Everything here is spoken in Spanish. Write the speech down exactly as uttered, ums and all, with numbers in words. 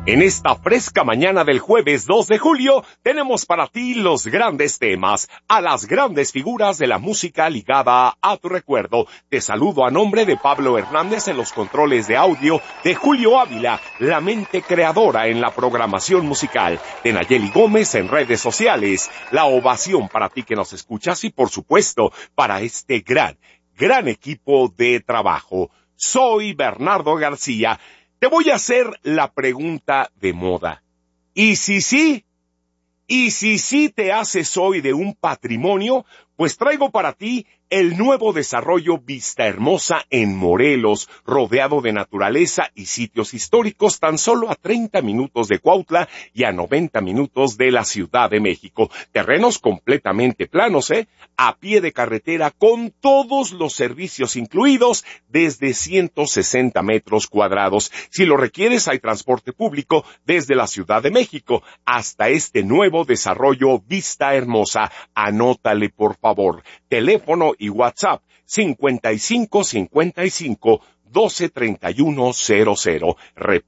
En esta fresca mañana del jueves dos de julio, tenemos para ti los grandes temas, a las grandes figuras de la música ligada a tu recuerdo. Te saludo a nombre de Pablo Hernández en los controles de audio, de Julio Ávila, la mente creadora en la programación musical, de Nayeli Gómez en redes sociales. La ovación para ti que nos escuchas y, por supuesto, para este gran, gran equipo de trabajo. Soy Bernardo García. Te voy a hacer la pregunta de moda. ¿Y si sí? ¿Y si sí te haces hoy de un patrimonio? Pues traigo para ti el nuevo desarrollo Vista Hermosa en Morelos, rodeado de naturaleza y sitios históricos, tan solo a treinta minutos de Cuautla y a noventa minutos de la Ciudad de México. Terrenos completamente planos, ¿eh? A pie de carretera con todos los servicios incluidos desde ciento sesenta metros cuadrados. Si lo requieres, hay transporte público desde la Ciudad de México hasta este nuevo desarrollo Vista Hermosa. Anótale, por favor. Teléfono y WhatsApp cincuenta y cinco cincuenta y cinco doce treinta y uno cero cero. Repito.